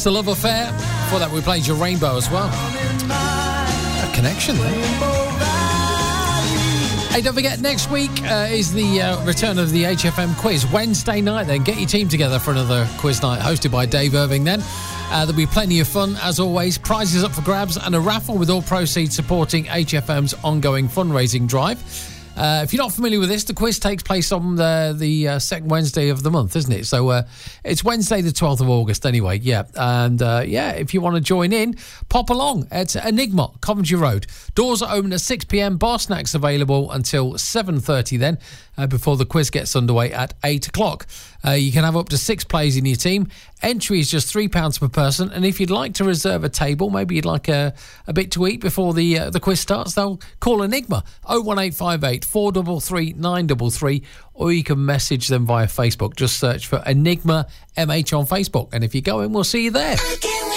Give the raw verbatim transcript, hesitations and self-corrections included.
The Love Affair. Before that, we played your Rainbow as well. A connection there. Hey, don't forget, next week uh, is the uh, return of the H F M quiz. Wednesday night, then. Get your team together for another quiz night, hosted by Dave Irving then. Uh, there'll be plenty of fun, as always. Prizes up for grabs and a raffle with all proceeds supporting H F M's ongoing fundraising drive. Uh, if you're not familiar with this, the quiz takes place on the, the uh, second Wednesday of the month, isn't it? So uh, it's Wednesday the twelfth of August anyway, yeah. And uh, yeah, if you want to join in, pop along. It's Enigma, Coventry Road. Doors are open at six p.m, bar snacks available until seven thirty then, uh, before the quiz gets underway at eight o'clock. Uh, you can have up to six players in your team. Entry is just three pounds per person, and if you'd like to reserve a table, maybe you'd like a, a bit to eat before the uh, the quiz starts, they'll call Enigma oh one eight five eight, four three three, nine three three, or you can message them via Facebook. Just search for Enigma M H on Facebook, and if you go in, we'll see you there.